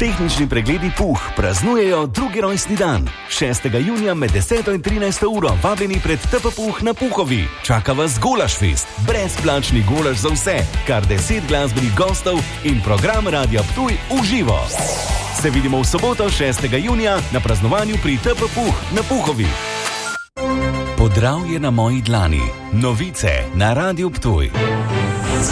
Tehnični pregledi Puh praznujejo drugi rojstni dan. 6. junija med 10. in 13. uro vabljeni pred TP Puh na Puhovi. Čaka vas Golašfest, brezplačni golaš za vse, kar 10 glasbenih gostov in program Radia Ptuj v živo. Se vidimo v soboto 6. junija na praznovanju pri TP Puh na Puhovi. Podravje na moji dlani. Novice na Radiu Ptuj.